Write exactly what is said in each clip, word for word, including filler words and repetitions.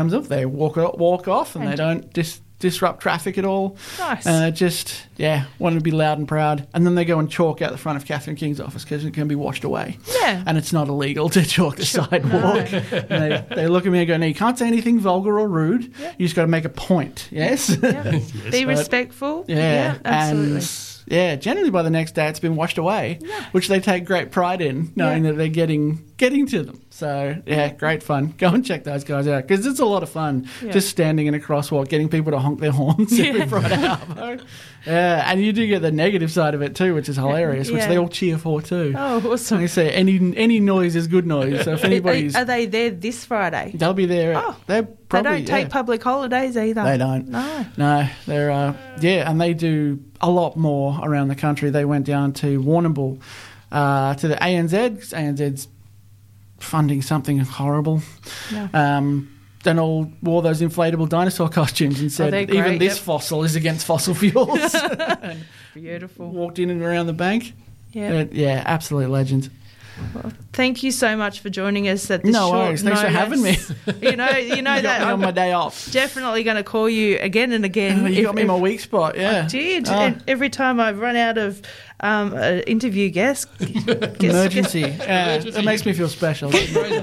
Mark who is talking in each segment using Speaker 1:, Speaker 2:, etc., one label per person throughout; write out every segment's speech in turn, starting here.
Speaker 1: comes up, they walk walk off and, and they don't dis- disrupt traffic at all.
Speaker 2: Nice.
Speaker 1: Uh, just, yeah, want to be loud and proud. And then they go and chalk out the front of Catherine King's office because it can be washed away.
Speaker 2: Yeah.
Speaker 1: And it's not illegal to chalk the
Speaker 2: Sure.
Speaker 1: sidewalk.
Speaker 2: No.
Speaker 1: And they, they look at me and go, no, you can't say anything vulgar or rude.
Speaker 2: Yeah.
Speaker 1: You just got to make a point, yes?
Speaker 2: Yeah. Be
Speaker 1: But-
Speaker 2: respectful.
Speaker 1: Yeah,
Speaker 2: Yeah, absolutely.
Speaker 1: and yeah, generally by the next day it's been washed away,
Speaker 2: Yeah.
Speaker 1: which they take great pride in, knowing
Speaker 2: Yeah.
Speaker 1: that they're getting getting to them. So yeah, great fun. Go and check those guys out because it's a lot of fun.
Speaker 2: Yeah.
Speaker 1: Just standing in a crosswalk, getting people to honk their horns every
Speaker 2: Yeah.
Speaker 1: Friday arvo. Yeah, and you do get the negative side of it too, which is hilarious, which
Speaker 2: Yeah.
Speaker 1: they all cheer for too.
Speaker 2: Oh, awesome.
Speaker 1: Like I say, any any noise is good noise. So if anybody's,
Speaker 2: Are, are they there this Friday?
Speaker 1: they'll be there.
Speaker 2: Oh,
Speaker 1: they're probably
Speaker 2: they don't take
Speaker 1: yeah.
Speaker 2: public holidays either.
Speaker 1: They don't.
Speaker 2: No.
Speaker 1: No, they're uh, yeah, and they do a lot more around the country. They went down to Warrnambool, uh, to the A N Z. 'Cause A N Z's funding something horrible.
Speaker 2: Yeah.
Speaker 1: Um, and all wore those inflatable dinosaur costumes and said,
Speaker 2: they're
Speaker 1: even
Speaker 2: great,
Speaker 1: this
Speaker 2: yep.
Speaker 1: fossil is against fossil fuels. And
Speaker 2: Beautiful.
Speaker 1: walked in and around the bank.
Speaker 2: Yeah.
Speaker 1: Uh, yeah, absolute legend.
Speaker 2: Well, thank you so much for joining us at this
Speaker 1: No
Speaker 2: short
Speaker 1: worries. Thanks for
Speaker 2: notice.
Speaker 1: having me.
Speaker 2: You know, you know
Speaker 1: You got
Speaker 2: that
Speaker 1: me on
Speaker 2: I'm
Speaker 1: my day off.
Speaker 2: definitely going to call you again and again.
Speaker 1: You
Speaker 2: if-
Speaker 1: got me in
Speaker 2: if-
Speaker 1: my weak spot, yeah.
Speaker 2: I did.
Speaker 1: Oh.
Speaker 2: And every time I run out of um, uh, interview guests, guess-
Speaker 1: Emergency. Yeah,
Speaker 3: Emergency.
Speaker 1: It makes me feel special.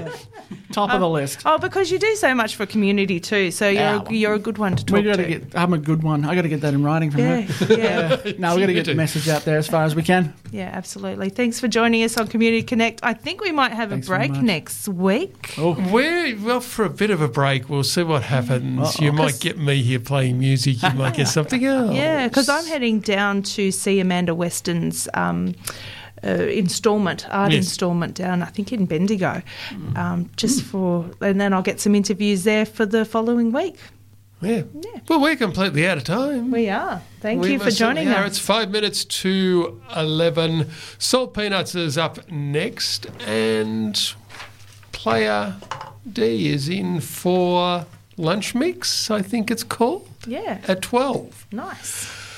Speaker 1: Top of the list.
Speaker 2: Oh, because you do so much for community too, so you're
Speaker 1: Yeah.
Speaker 2: a, you're a good one to talk
Speaker 1: We got to
Speaker 2: to.
Speaker 1: get. I'm a good one. I got to get that in writing from
Speaker 2: yeah,
Speaker 1: her.
Speaker 2: yeah,
Speaker 1: No, we got to
Speaker 3: You
Speaker 1: get the
Speaker 3: do.
Speaker 1: message out there as far as we can.
Speaker 2: yeah, absolutely. Thanks for joining us on Community Connect. I think we might have
Speaker 1: Thanks
Speaker 2: a
Speaker 1: very
Speaker 2: break
Speaker 1: much.
Speaker 2: next week.
Speaker 1: Oh,
Speaker 3: We're well for a bit of a break. We'll see what happens.
Speaker 1: Uh-oh.
Speaker 3: You might
Speaker 2: 'Cause-
Speaker 3: get me here playing music. You might get something else.
Speaker 2: Yeah, because I'm heading down to see Amanda Weston's um, uh, instalment, art
Speaker 3: Yes.
Speaker 2: instalment down, I think in Bendigo, um, just for, and then I'll get some interviews there for the following week.
Speaker 3: Yeah.
Speaker 2: Yeah.
Speaker 3: Well, we're completely out of time.
Speaker 2: We are. Thank
Speaker 3: We
Speaker 2: you for
Speaker 3: most
Speaker 2: joining
Speaker 3: certainly are.
Speaker 2: us.
Speaker 3: It's five minutes to eleven. Salt Peanuts is up next, and Player D is in for Lunch Mix, I think it's called,
Speaker 2: Yeah,
Speaker 3: at twelve.
Speaker 2: nice.